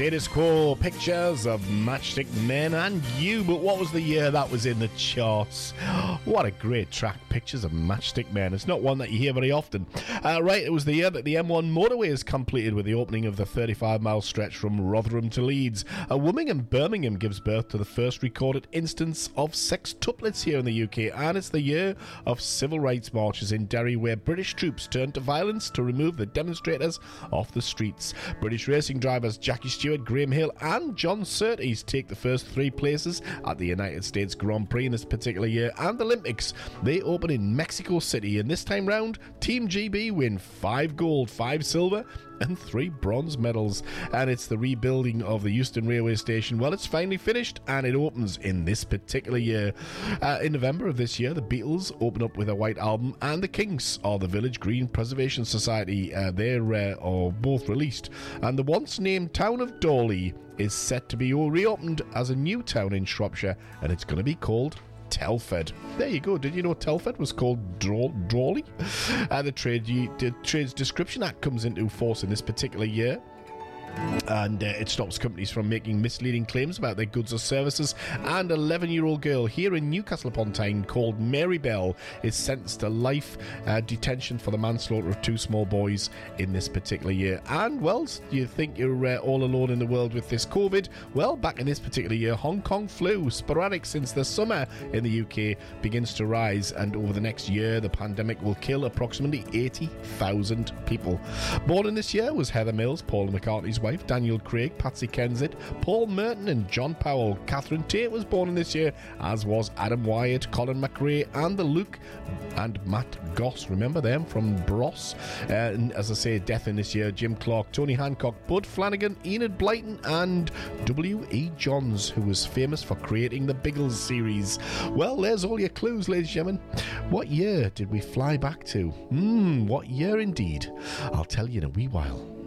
Status Quo, Pictures of Matchstick Men and You. But what was the year that was in the charts? What a great track, Pictures of Matchstick Men. It's not one that you hear very often. Right, it was the year that the M1 motorway is completed with the opening of the 35-mile stretch from Rotherham to Leeds. A woman in Birmingham gives birth to the first recorded instance of sextuplets here in the UK, and it's the year of civil rights marches in Derry, where British troops turned to violence to remove the demonstrators off the streets. British racing drivers Jackie Stewart, Graham Hill and John Surtees take the first 3 places at the United States Grand Prix in this particular year. And the Olympics, they open in Mexico City, and this time round Team GB win 5 gold, 5 silver and 3 bronze medals. And it's the rebuilding of the Euston Railway Station. Well, it's finally finished and it opens in this particular year. In November of this year, the Beatles open up with a White Album, and the Kinks, or the Village Green Preservation Society, they're both released. And the once named town of Dawley is set to be reopened as a new town in Shropshire, and it's going to be called Telford. There you go. Did you know Telford was called Drawley? The Trades Description Act comes into force in this particular year, and it stops companies from making misleading claims about their goods or services. And an 11-year-old girl here in Newcastle upon Tyne called Mary Bell is sentenced to life detention for the manslaughter of 2 small boys in this particular year. And, well, you think you're all alone in the world with this COVID? Well, back in this particular year, Hong Kong flu, sporadic since the summer in the UK, begins to rise, and over the next year the pandemic will kill approximately 80,000 people. Born in this year was Heather Mills, Paul McCartney's wife, Daniel Craig, Patsy Kensit, Paul Merton and John Powell. Catherine Tate was born in this year, as was Adam Wyatt, Colin McRae and the Luke and Matt Goss. Remember them from Bros? And as I say, death in this year, Jim Clark, Tony Hancock, Bud Flanagan, Enid Blyton and W.E. Johns, who was famous for creating the Biggles series. Well, there's all your clues, ladies and gentlemen. What year did we fly back to? What year indeed? I'll tell you in a wee while.